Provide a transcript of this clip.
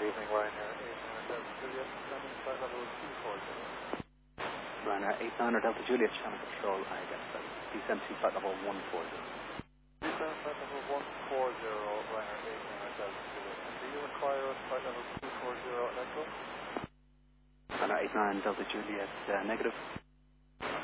evening, Ryanair 89 Delta Juliet, descending flight level 240. Ryanair 89 Delta Juliet, channel control, I get that. Descending flight level 140. Descending flight level 140, Ryanair 89 Delta Juliet. And do you require us flight level 240 at Echo? Ryanair 89 Delta Juliet, negative.